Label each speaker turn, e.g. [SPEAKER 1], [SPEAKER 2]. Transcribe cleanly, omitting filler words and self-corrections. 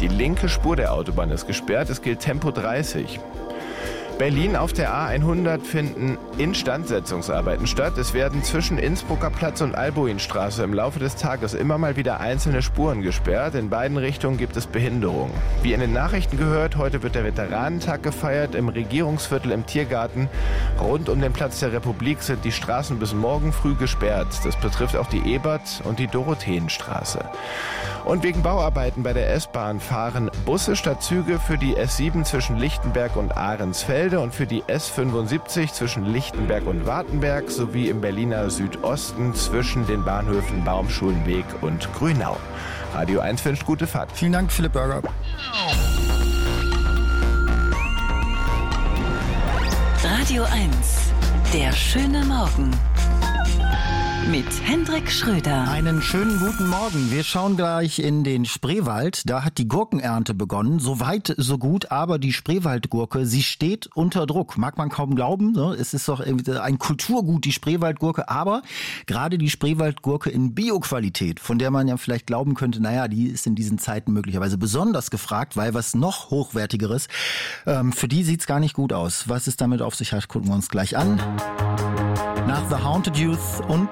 [SPEAKER 1] Die linke Spur der Autobahn ist gesperrt, es gilt Tempo 30. Berlin auf der A100 finden Instandsetzungsarbeiten statt. Es werden zwischen Innsbrucker Platz und Albuinstraße im Laufe des Tages immer mal wieder einzelne Spuren gesperrt. In beiden Richtungen gibt es Behinderungen. Wie in den Nachrichten gehört, heute wird der Veteranentag gefeiert im Regierungsviertel im Tiergarten. Rund um den Platz der Republik sind die Straßen bis morgen früh gesperrt. Das betrifft auch die Ebert- und die Dorotheenstraße. Und wegen Bauarbeiten bei der S-Bahn fahren Busse statt Züge für die S7 zwischen Lichtenberg und Ahrensfelde und für die S75 zwischen Lichtenberg und Wartenberg sowie im Berliner Südosten zwischen den Bahnhöfen Baumschulenweg und Grünau. Radio 1 wünscht gute Fahrt.
[SPEAKER 2] Vielen Dank, Philipp Burger.
[SPEAKER 3] Radio 1, der schöne Morgen. Mit Hendrik Schröder.
[SPEAKER 2] Einen schönen guten Morgen. Wir schauen gleich in den Spreewald. Da hat die Gurkenernte begonnen. So weit, so gut. Aber die Spreewaldgurke, sie steht unter Druck. Mag man kaum glauben. Es ist doch ein Kulturgut, die Spreewaldgurke. Aber gerade die Spreewaldgurke in Bioqualität, von der man ja vielleicht glauben könnte, naja, die ist in diesen Zeiten möglicherweise besonders gefragt, weil was noch Hochwertigeres, für die sieht's gar nicht gut aus. Was es damit auf sich hat, gucken wir uns gleich an. Nach The Haunted Youth und